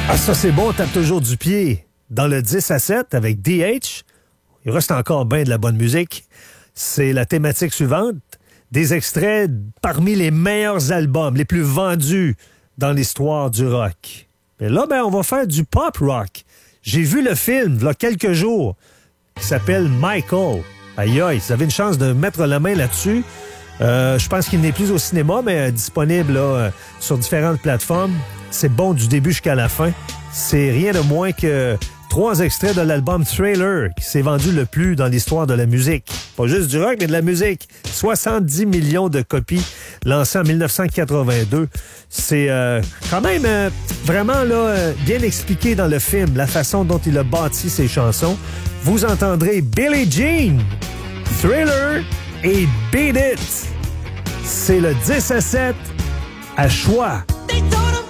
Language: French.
Ah, ça, c'est bon, on tape toujours du pied. Dans le 10 à 7 avec DH, il reste encore bien de la bonne musique. C'est la thématique suivante. Des extraits parmi les meilleurs albums, les plus vendus dans l'histoire du rock. Et là, on va faire du pop rock. J'ai vu le film, il y a quelques jours, qui s'appelle Michael. Aïe aïe, vous avez une chance de mettre la main là-dessus. Je pense qu'il n'est plus au cinéma, mais disponible là, sur différentes plateformes. C'est bon du début jusqu'à la fin. C'est rien de moins que 3 extraits de l'album Thriller qui s'est vendu le plus dans l'histoire de la musique. Pas juste du rock, mais de la musique. 70 millions de copies lancées en 1982. C'est quand même vraiment là, bien expliqué dans le film, la façon dont il a bâti ses chansons. Vous entendrez Billie Jean, Thriller et Beat It. C'est le 10 à 7 à Choix. They told him